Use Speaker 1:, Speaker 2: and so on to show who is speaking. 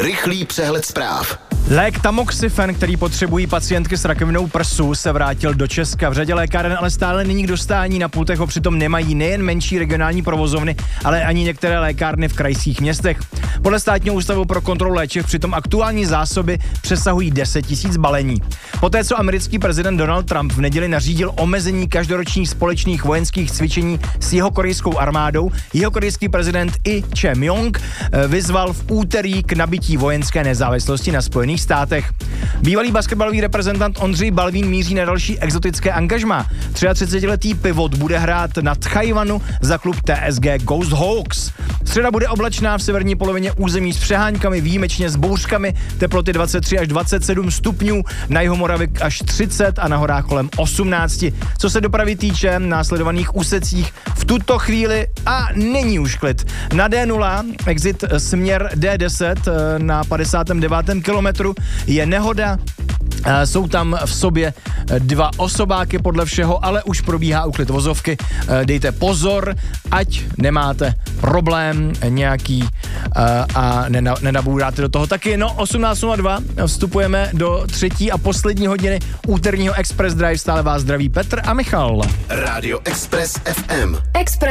Speaker 1: Rychlý přehled zpráv.
Speaker 2: Lék Tamoxifen, který potřebují pacientky s rakovinou prsu, se vrátil do Česka. V řadě lékáren ale stále není k dostání, na pultech ho přitom nemají nejen menší regionální provozovny, ale ani některé lékárny v krajských městech. Podle Státního ústavu pro kontrolu léčiv přitom aktuální zásoby přesahují 10 000 balení. Poté, co americký prezident Donald Trump v neděli nařídil omezení každoročních společných vojenských cvičení s jihokorejskou armádou, jihokorejský prezident I. Chae-myung vyzval v úterý k nabití vojenské nezávislosti na Spojených státech. Bývalý basketbalový reprezentant Ondřej Balvín míří na další exotické angažmá. 33letý pivot bude hrát na Tchajvanu za klub TSG Ghost Hawks. Středa bude oblačná v severní polovině území s přeháňkami, výjimečně s bouřkami, teploty 23 až 27 stupňů, na jihomoravě až 30 a na horách kolem 18. Co se dopravy týče, následovaných úsecích v tuto chvíli a není už klid. Na D0, exit směr D10 na 59. kilometru je nehoda. Jsou tam v sobě 2 osobáky podle všeho, ale už probíhá úklid vozovky. Dejte pozor, ať nemáte problém nějaký a nenabouráte do toho taky. No, 18:02 vstupujeme do 3. a poslední hodiny úterního Express Drive. Stále vás zdraví Petr a Michal.
Speaker 1: Radio Express FM.
Speaker 3: Express